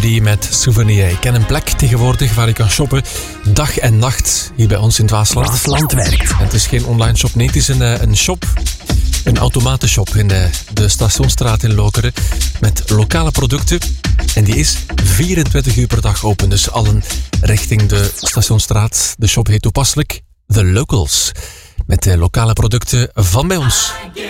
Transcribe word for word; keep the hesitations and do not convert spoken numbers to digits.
D met Souvenir. Ik ken een plek tegenwoordig waar je kan shoppen dag en nacht hier bij ons in het Waasland. Waasland werkt. En het is geen online shop, nee, het is een, een shop, een automatenshop in de, de Stationsstraat in Lokeren met lokale producten. En die is vierentwintig uur per dag open, dus allen richting de Stationsstraat. De shop heet toepasselijk The Locals, met de lokale producten van bij ons.